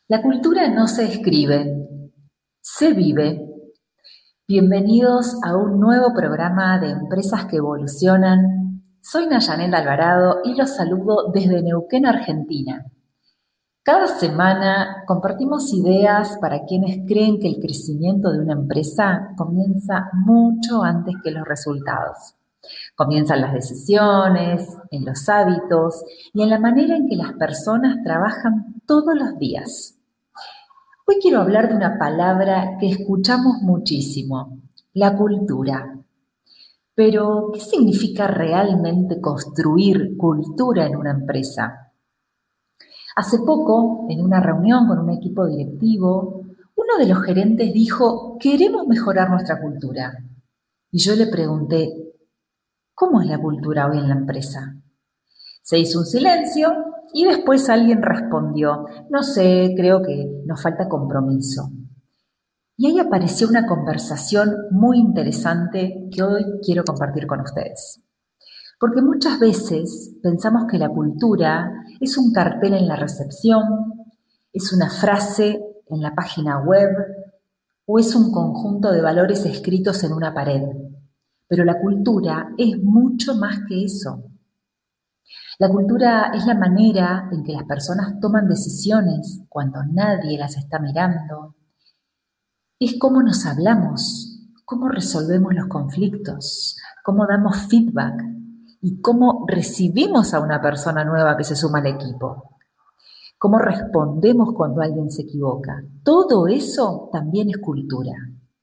La cultura no se escribe, se vive. Bienvenidos a un nuevo programa de Empresas que Evolucionan. Soy Nayanet Alvarado y los saludo desde Neuquén, Argentina. Cada semana compartimos ideas para quienes creen que el crecimiento de una empresa comienza mucho antes que los resultados. Comienzan las decisiones, en los hábitos y en la manera en que las personas trabajan todos los días. Hoy quiero hablar de una palabra que escuchamos muchísimo, la cultura. Pero, ¿qué significa realmente construir cultura en una empresa? Hace poco, en una reunión con un equipo directivo, uno de los gerentes dijo, queremos mejorar nuestra cultura. Y yo le pregunté, ¿cómo es la cultura hoy en la empresa? Se hizo un silencio y después alguien respondió, no sé, creo que nos falta compromiso. Y ahí apareció una conversación muy interesante que hoy quiero compartir con ustedes. Porque muchas veces pensamos que la cultura es un cartel en la recepción, es una frase en la página web o es un conjunto de valores escritos en una pared. Pero la cultura es mucho más que eso. La cultura es la manera en que las personas toman decisiones cuando nadie las está mirando. Es cómo nos hablamos, cómo resolvemos los conflictos, cómo damos feedback y cómo recibimos a una persona nueva que se suma al equipo. Cómo respondemos cuando alguien se equivoca. Todo eso también es cultura.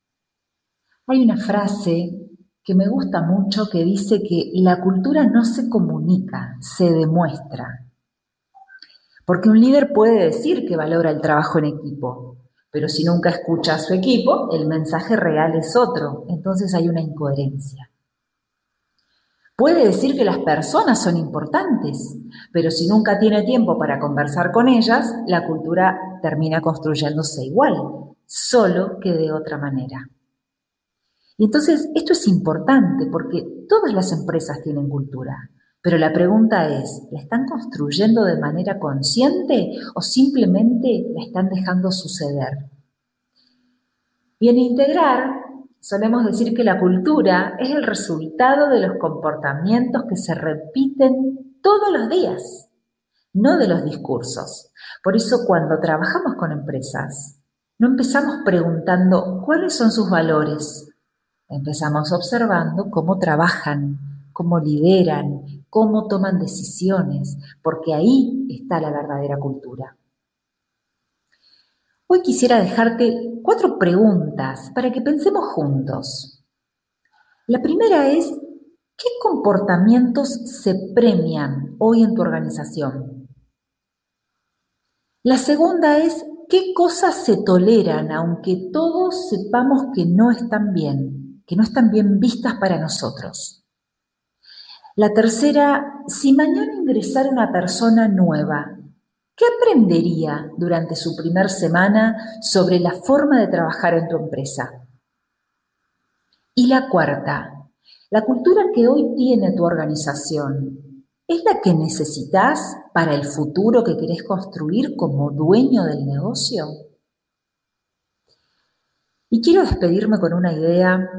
Hay una frase que me gusta mucho que dice que la cultura no se comunica, se demuestra. Porque un líder puede decir que valora el trabajo en equipo, pero si nunca escucha a su equipo, el mensaje real es otro, entonces hay una incoherencia. Puede decir que las personas son importantes, pero si nunca tiene tiempo para conversar con ellas, la cultura termina construyéndose igual, solo que de otra manera. Y entonces esto es importante porque todas las empresas tienen cultura, pero la pregunta es, ¿la están construyendo de manera consciente o simplemente la están dejando suceder? Y en Integrar solemos decir que la cultura es el resultado de los comportamientos que se repiten todos los días, no de los discursos. Por eso cuando trabajamos con empresas, no empezamos preguntando cuáles son sus valores. Empezamos observando cómo trabajan, cómo lideran, cómo toman decisiones, porque ahí está la verdadera cultura. Hoy quisiera dejarte 4 preguntas para que pensemos juntos. La primera es, ¿qué comportamientos se premian hoy en tu organización? La segunda es, ¿qué cosas se toleran aunque todos sepamos que no están bien vistas para nosotros? La tercera, si mañana ingresara una persona nueva, ¿qué aprendería durante su primer semana sobre la forma de trabajar en tu empresa? Y la cuarta, la cultura que hoy tiene tu organización, ¿es la que necesitas para el futuro que querés construir como dueño del negocio? Y quiero despedirme con una idea.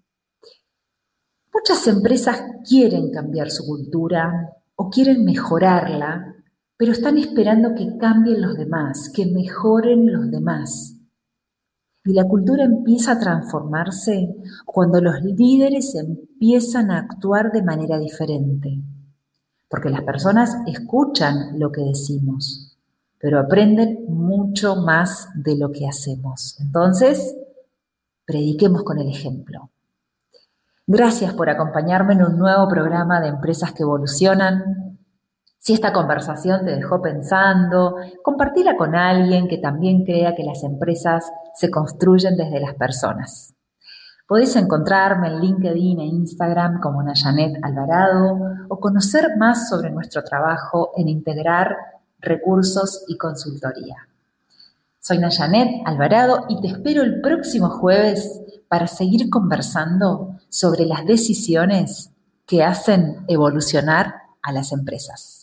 Muchas empresas quieren cambiar su cultura o quieren mejorarla, pero están esperando que cambien los demás, que mejoren los demás. Y la cultura empieza a transformarse cuando los líderes empiezan a actuar de manera diferente. Porque las personas escuchan lo que decimos, pero aprenden mucho más de lo que hacemos. Entonces, prediquemos con el ejemplo. Gracias por acompañarme en un nuevo programa de Empresas que Evolucionan. Si esta conversación te dejó pensando, compartila con alguien que también crea que las empresas se construyen desde las personas. Podés encontrarme en LinkedIn e Instagram como Nayanet Alvarado o conocer más sobre nuestro trabajo en Integrar, Recursos y Consultoría. Soy Nayanet Alvarado y te espero el próximo jueves para seguir conversando sobre las decisiones que hacen evolucionar a las empresas.